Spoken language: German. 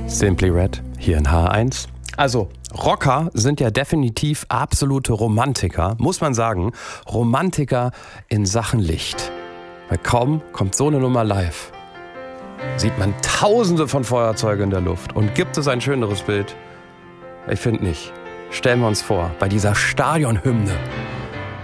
Simply Red, hier in H1. Also, Rocker sind ja definitiv absolute Romantiker, muss man sagen. Romantiker in Sachen Licht. Weil kaum kommt so eine Nummer live, sieht man Tausende von Feuerzeugen in der Luft. Und gibt es ein schöneres Bild? Ich finde nicht. Stellen wir uns vor, bei dieser Stadionhymne